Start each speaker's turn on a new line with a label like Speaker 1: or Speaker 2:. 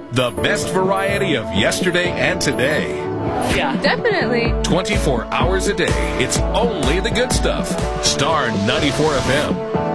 Speaker 1: The best variety of yesterday and today.
Speaker 2: Yeah, definitely.
Speaker 1: 24 hours a day. It's only the good stuff. Star 94 FM.